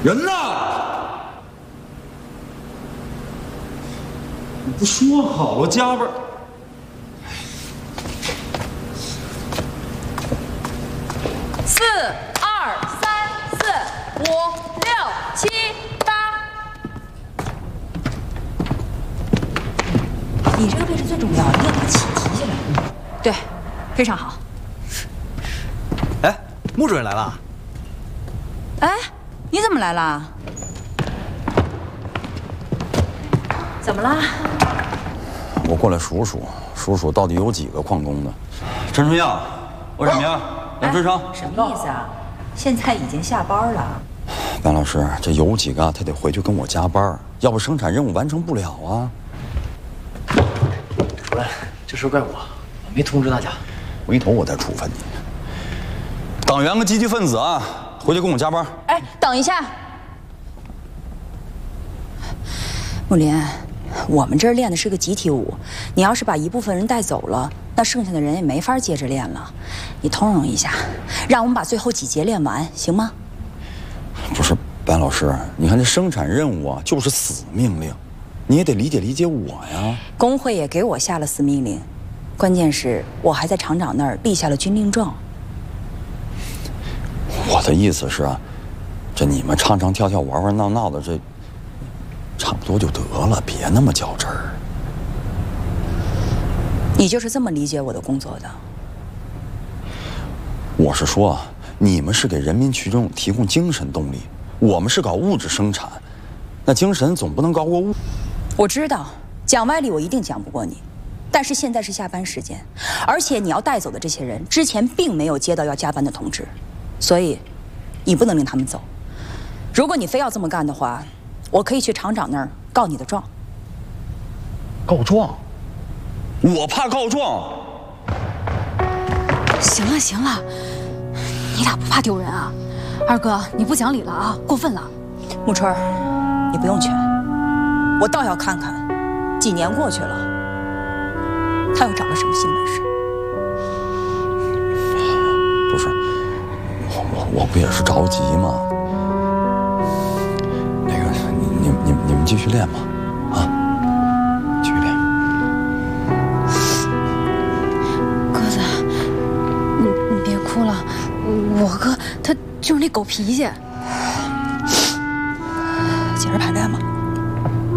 人呢？你不说好了加班？ 4、2、3、4、5、6、7、8。你这个位置最重要，你要把起提起来。对，非常好。 哎，穆主任来了。 哎，你怎么来了？怎么啦？ 我过来数数到底有几个矿工的。陈春耀、欧振明、梁春生。 什么意思啊？现在已经下班了。 白老师，这有几个他得回去跟我加班，要不生产任务完成不了啊。 主任，这事怪我没通知大家。 回头我再处分你。党员和积极分子啊，回去跟我加班。 哎，等一下，木林，我们这儿练的是个集体舞，你要是把一部分人带走了，那剩下的人也没法接着练了。你通融一下，让我们把最后几节练完，行吗？ 不是，白老师，你看这生产任务啊，就是死命令，你也得理解理解我呀。 工会也给我下了死命令，关键是我还在厂长那儿立下了军令状。 我的意思是啊，这你们唱唱跳跳、玩玩闹闹的，这差不多就得了，别那么较真儿。 你就是这么理解我的工作的？ 我是说啊，你们是给人民群众提供精神动力，我们是搞物质生产，那精神总不能高过物。 我知道，讲歪理我一定讲不过你，但是现在是下班时间，而且你要带走的这些人之前并没有接到要加班的通知，所以你不能令他们走。如果你非要这么干的话，我可以去厂长那儿告你的状。 告状？我怕告状。 行了行了，你俩不怕丢人啊？二哥，你不讲理了啊，过分了。 木春，你不用劝，我倒要看看，几年过去了，他又长了什么新本事。 不是，我不也是着急吗？那个，你们继续练吧，啊，继续练。 鸽子，你别哭了，我哥他就是那狗脾气。